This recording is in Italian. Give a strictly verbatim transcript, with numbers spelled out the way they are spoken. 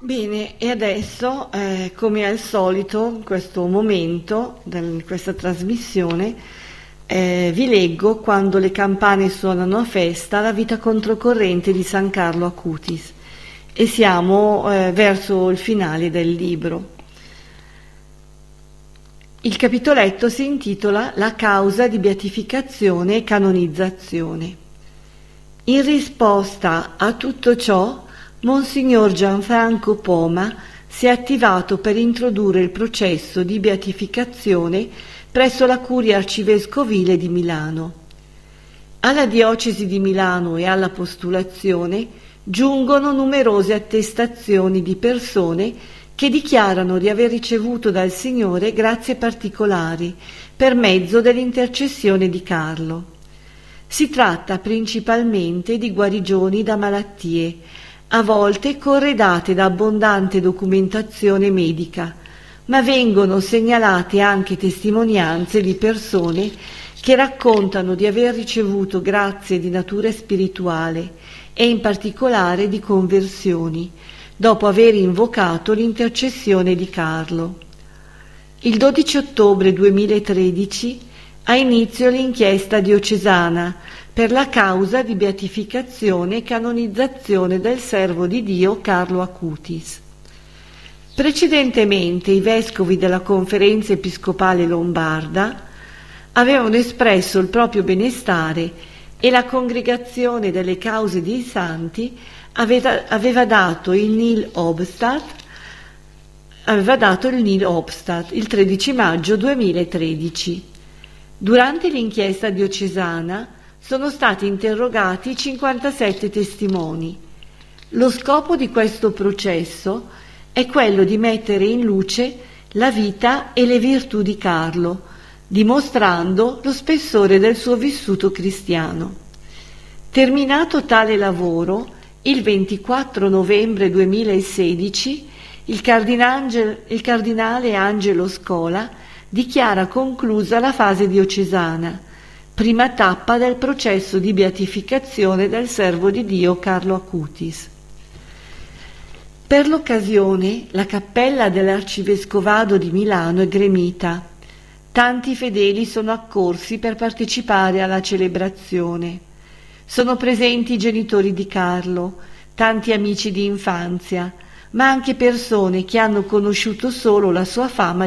Bene, e adesso, eh, come al solito, in questo momento, di questa trasmissione, eh, vi leggo Quando le campane suonano a festa, la vita controcorrente di San Carlo Acutis. E siamo eh, verso il finale del libro. Il capitoletto si intitola La causa di beatificazione e canonizzazione. In risposta a tutto ciò, Monsignor Gianfranco Poma si è attivato per introdurre il processo di beatificazione presso la Curia Arcivescovile di Milano. Alla Diocesi di Milano e alla postulazione giungono numerose attestazioni di persone che dichiarano di aver ricevuto dal Signore grazie particolari per mezzo dell'intercessione di Carlo. Si tratta principalmente di guarigioni da malattie, a volte corredate da abbondante documentazione medica, ma vengono segnalate anche testimonianze di persone che raccontano di aver ricevuto grazie di natura spirituale e in particolare di conversioni, dopo aver invocato l'intercessione di Carlo. Il dodici ottobre duemilatredici ha inizio l'inchiesta diocesana per la causa di beatificazione e canonizzazione del servo di Dio Carlo Acutis. Precedentemente i vescovi della Conferenza Episcopale Lombarda avevano espresso il proprio benestare e la Congregazione delle Cause dei Santi aveva, aveva dato il nil obstat aveva dato il nil obstat il tredici maggio duemilatredici. Durante l'inchiesta diocesana sono stati interrogati cinquantasette testimoni. Lo scopo di questo processo è quello di mettere in luce la vita e le virtù di Carlo, dimostrando lo spessore del suo vissuto cristiano. Terminato tale lavoro, il ventiquattro novembre duemilasedici, il cardinale, il cardinale Angelo Scola dichiara conclusa la fase diocesana, prima tappa del processo di beatificazione del servo di Dio Carlo Acutis. Per l'occasione la cappella dell'Arcivescovado di Milano è gremita. Tanti fedeli sono accorsi per partecipare alla celebrazione. Sono presenti i genitori di Carlo, tanti amici di infanzia, ma anche persone che hanno conosciuto solo la sua fama